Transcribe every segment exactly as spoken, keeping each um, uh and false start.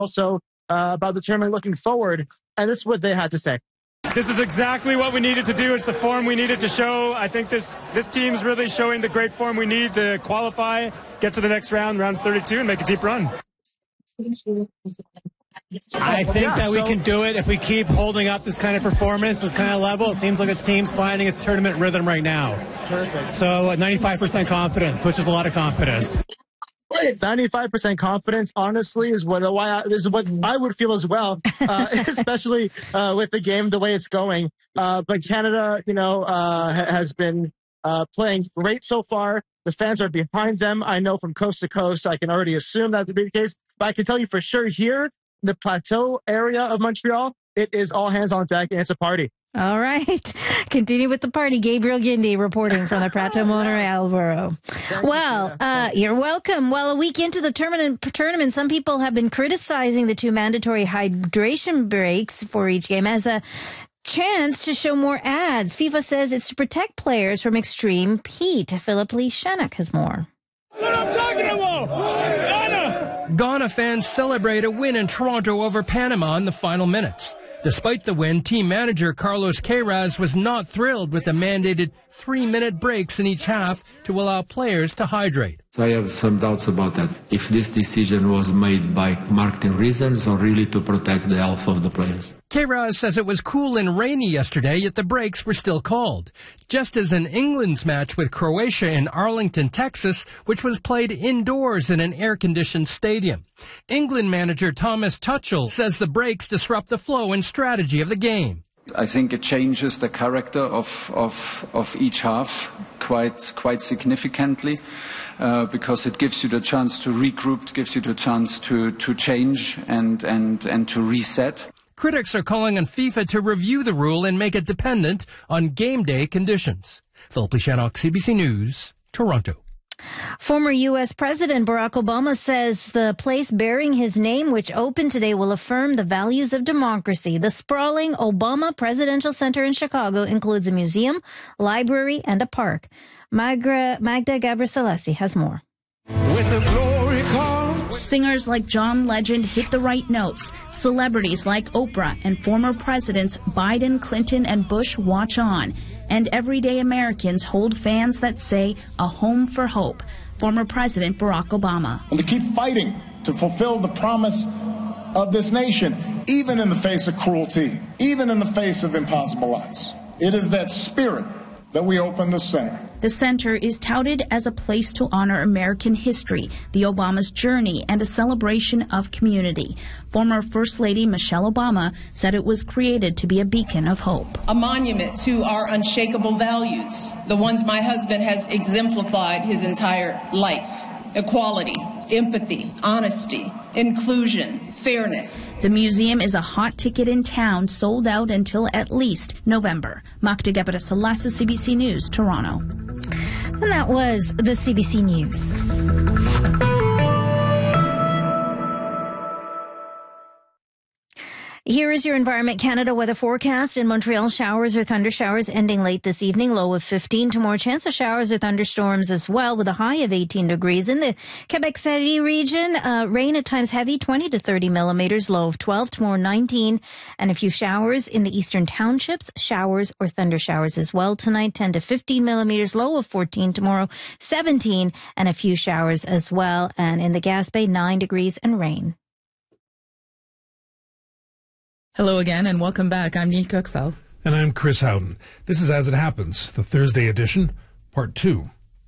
also uh, about the tournament looking forward. And this is what they had to say. This is exactly what we needed to do. It's the form we needed to show. I think this this team's really showing the great form we need to qualify, get to the next round, round thirty-two, and make a deep run. I think yeah, that we so, can do it if we keep holding up this kind of performance, this kind of level. It seems like the team's finding its tournament rhythm right now. Perfect. So ninety-five percent confidence, which is a lot of confidence. ninety-five percent confidence, honestly, is what why I, is what I would feel as well, uh, especially uh, with the game the way it's going. Uh, but Canada, you know, uh, has been uh, playing great so far. The fans are behind them. I know from coast to coast. I can already assume that to be the case. But I can tell you for sure here, the plateau area of Montreal, it is all hands on deck, and it's a party. All right. Continue with the party. Gabriel Gindi reporting from the Prato Montreal Bureau. Well, uh, you're welcome. Well, a week into the tournament, tournament, some people have been criticizing the two mandatory hydration breaks for each game as a chance to show more ads. FIFA says it's to protect players from extreme heat. Philip Lee Shannock has more. That's what I'm talking about. Ghana. Ghana fans celebrate a win in Toronto over Panama in the final minutes. Despite the win, team manager Carlos Queiroz was not thrilled with the mandated three-minute breaks in each half to allow players to hydrate. I have some doubts about that, if this decision was made by marketing reasons or really to protect the health of the players. Queiroz says it was cool and rainy yesterday, yet the breaks were still called. Just as in England's match with Croatia in Arlington, Texas, which was played indoors in an air-conditioned stadium. England manager Thomas Tuchel says the breaks disrupt the flow and strategy of the game. I think it changes the character of, of, of each half quite, quite significantly. Uh, because it gives you the chance to regroup, gives you the chance to, to change and, and, and to reset. Critics are calling on FIFA to review the rule and make it dependent on game day conditions. Philip Lee Shannock, C B C News, Toronto. Former U S President Barack Obama says the place bearing his name, which opened today, will affirm the values of democracy. The sprawling Obama Presidential Center in Chicago includes a museum, library, and a park. Magda, Magda Gabriselesi has more. When the glory comes. Singers like John Legend hit the right notes. Celebrities like Oprah and former presidents Biden, Clinton, and Bush watch on. And everyday Americans hold fans that say a home for hope. Former President Barack Obama. And to keep fighting to fulfill the promise of this nation, even in the face of cruelty, even in the face of impossible odds. It is that spirit that we open the center. The center is touted as a place to honor American history, the Obama's journey, and a celebration of community. Former First Lady Michelle Obama said it was created to be a beacon of hope. A monument to our unshakable values, the ones my husband has exemplified his entire life. Equality, empathy, honesty, inclusion, fairness. The museum is a hot ticket in town, sold out until at least November. Magda Gabriselesi, C B C News, Toronto. And that was the C B C News. Here is your Environment Canada weather forecast. In Montreal, showers or thunder showers ending late this evening, low of fifteen. Tomorrow, chance of showers or thunderstorms as well, with a high of eighteen degrees. In the Quebec City region, uh, rain at times heavy, twenty to thirty millimeters, low of twelve. Tomorrow, nineteen. And a few showers in the eastern townships, showers or thunder showers as well tonight, ten to fifteen millimeters, low of fourteen. Tomorrow, seventeen, and a few showers as well. And in the Gaspé, nine degrees and rain. Hello again and welcome back. I'm Neil Coxall. And I'm Chris Howden. This is As It Happens, the Thursday edition, part two.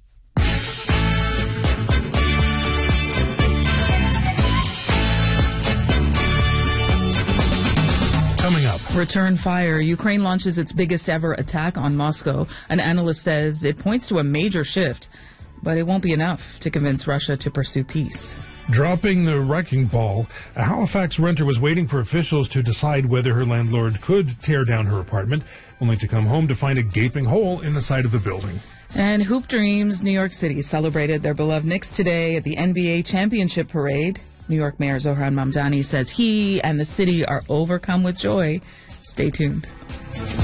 Coming up. Return fire. Ukraine launches its biggest ever attack on Moscow. An analyst says it points to a major shift, but it won't be enough to convince Russia to pursue peace. Dropping the wrecking ball, a Halifax renter was waiting for officials to decide whether her landlord could tear down her apartment, only to come home to find a gaping hole in the side of the building. And Hoop Dreams New York City celebrated their beloved Knicks today at the N B A Championship Parade. New York Mayor Zohran Mamdani says he and the city are overcome with joy. Stay tuned.